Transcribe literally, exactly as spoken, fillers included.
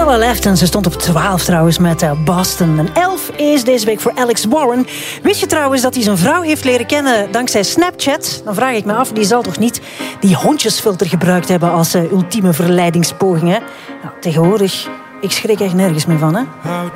Paula Left en ze stond op twaalf trouwens met uh, Boston. En elf is deze week voor Alex Warren. Wist je trouwens dat hij zijn vrouw heeft leren kennen dankzij Snapchat? Dan vraag ik me af, die zal toch niet die hondjesfilter gebruikt hebben als uh, ultieme verleidingspoging, hè? Nou, tegenwoordig, ik schrik echt nergens meer van, hè?